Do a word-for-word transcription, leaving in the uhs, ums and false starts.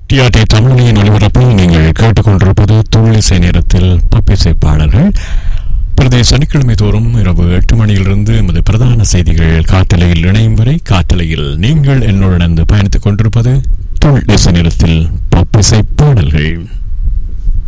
TRT தமிழின் ஒளிபரப்பில் நீங்கள் கேட்டுக்கொண்டிருப்பது துள்ளிசை நேரத்தில் பப்பிசை பாடல்கள். பிரதி சனிக்கிழமை தோறும் இரவு எட்டு மணியிலிருந்து எமது பிரதான செய்திகள் காற்றலையில் இணையும் வரை காற்றலையில் நீங்கள் என்னுடன் பயணித்துக் கொண்டிருப்பது துள்ளிசை நேரத்தில் பப்பிசை பாடல்கள்.